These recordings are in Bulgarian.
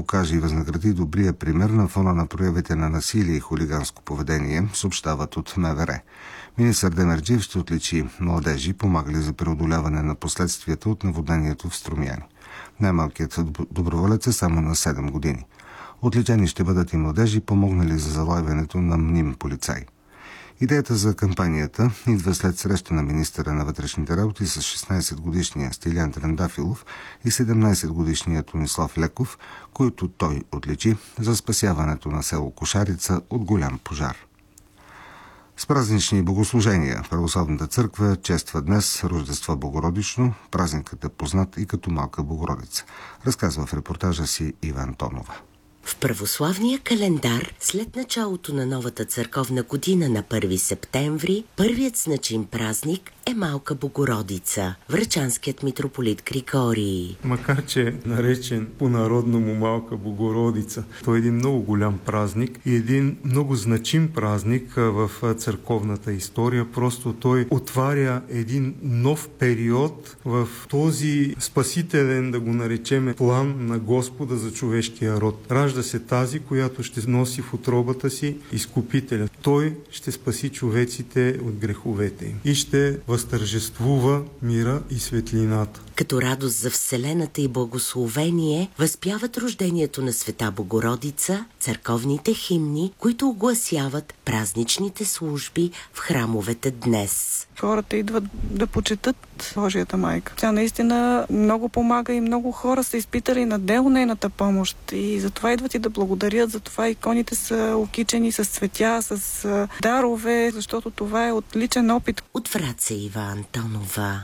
покаже и възнагради добрия пример на фона на проявите на насилие и хулиганско поведение, съобщават от МВР. Министър Демерджиев ще отличи младежи, помагали за преодоляване на последствията от наводнението в Струмяни. Най-малкият доброволец е само на 7 години. Отличени ще бъдат и младежи, помогнали за залавянето на мним полицай. Идеята за кампанията идва след среща на министъра на вътрешните работи с 16-годишния Стилян Трендафилов и 17-годишния Тонислав Леков, които той отличи за спасяването на село Кошарица от голям пожар. С празнични богослужения Православната църква чества днес Рождество Богородично. Празникът е познат и като Малка Богородица, разказва в репортажа си Иван Тонова. В православния календар, след началото на новата църковна година на 1 септември, първият значим празник е Малка Богородица, врачанският митрополит Григорий. Макар че е наречен по-народному Малка Богородица, той е един много голям празник и един много значим празник в църковната история. Просто той отваря един нов период в този спасителен, да го наречем, план на Господа за човешкия род. Ражда се тази, която ще носи в утробата си изкупителя. Той ще спаси човеците от греховете им и ще възтържествува мира и светлината. Като радост за Вселената и благословение възпяват рождението на Света Богородица църковните химни, които огласяват празничните служби в храмовете днес. Хората идват да почетат Божията майка. Тя наистина много помага и много хора са изпитали на дело нейната помощ и затова идват и да благодарят, затова иконите са окичени с цветя, с дарове, защото това е от личен опит. От Враца Ива Антонова.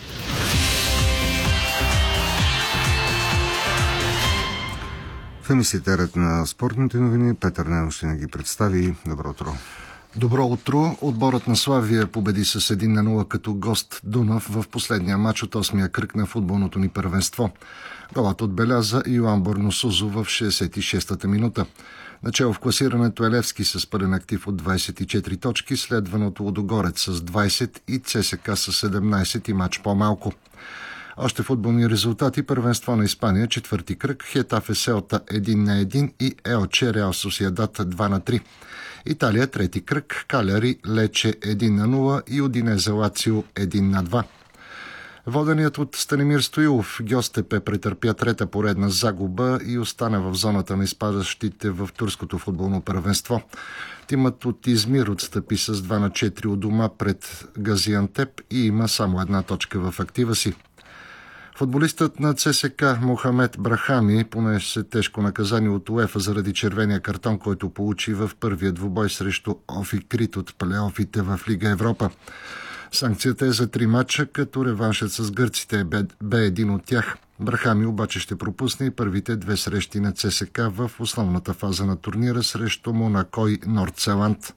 В емисията Ред на спортните новини Петър Ненов ще ни ги представи. Добро утро! Добро утро! Отборът на Славия победи с 1-0 като гост Дунав в последния матч от 8-я кръг на футболното ни първенство. Голът отбеляза Йоан Борносузо в 66-та минута. Начало в класирането е Левски с пълен актив от 24 точки, следван от Лудогорец с 20 и ЦСКА с 17 и матч по-малко. Още футболни резултати: първенство на Испания, четвърти кръг, Хетафе Селта 1-1 и Елче Реал Сосиедад 2-3. Италия, трети кръг, Каляри Лече 1-0 и Удинезе Лацио 1-2. Воденият от Станимир Стоилов Гьостепе претърпя трета поредна загуба и остана в зоната на изпадащите в турското футболно първенство. Тимът от Измир отстъпи с 2-4 у дома пред Газиантеп и има само една точка в актива си. Футболистът на ЦСКА Мохамед Брахами понесе тежко наказание от УЕФА заради червения картон, който получи в първия двубой срещу Офи Крит от плейофите в Лига Европа. Санкцията е за 3 мача, като реваншът с гърците бе един от тях. Брахами обаче ще пропусне и първите 2 срещи на ЦСКА в основната фаза на турнира срещу Монако и Нордселанд.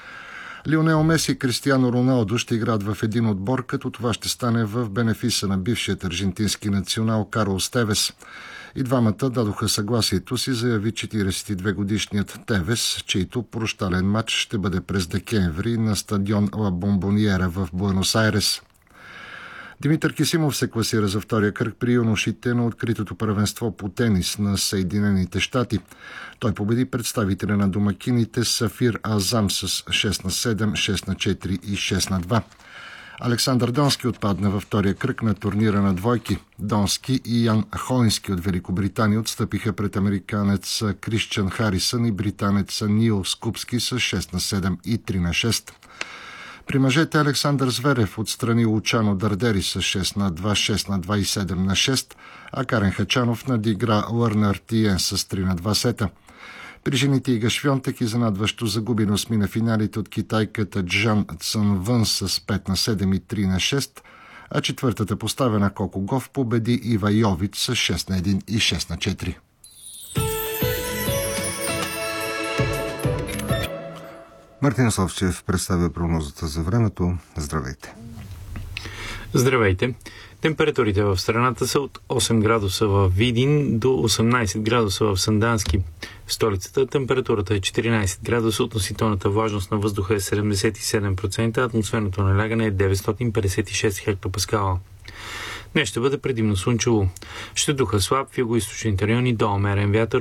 Лионел Меси и Кристиано Роналдо ще играят в един отбор, като това ще стане в бенефиса на бившият аржентински национал Карлос Тевес. И двамата дадоха съгласието си, заяви 42-годишният Тевес, чийто прощален матч ще бъде през декември на стадион Ла Бомбониера в Буенос Айрес. Димитър Кисимов се класира за втория кръг при юношите на откритото първенство по тенис на Съединените щати. Той победи представителя на домакините Сафир Азам с 6-7, 6-4 и 6-2. Александър Донски отпадна във втория кръг на турнира на двойки. Донски и Ян Хоински от Великобритания отстъпиха пред американец Кришчан Харисън и британец Нил Скупски с 6-7 и 3-6. При мъжете Александър Зверев отстрани Лучано Дардери с 6-2, 6-2 и 7-6, а Карен Хачанов надигра Лърнер Тиен с 3-2 сета. При жените Ига Швьонтек изненадващо загуби на осми на финалите от китайката Джан Цънвън с 5-7 и 3-6, а четвъртата поставена Коко Гов победи Ива Йович с 6-1 и 6-4. Мартин Славчев представя прогнозата за времето. Здравейте! Здравейте! Температурите в страната са от 8 градуса в Видин до 18 градуса в Сандански. В столицата температурата е 14 градуса, относителната влажност на въздуха е 77%, атмосферното налягане е 956 хектопаскала. Днес ще бъде предимно слънчево. Ще духа слаб в югоизточните райони до умерен вятър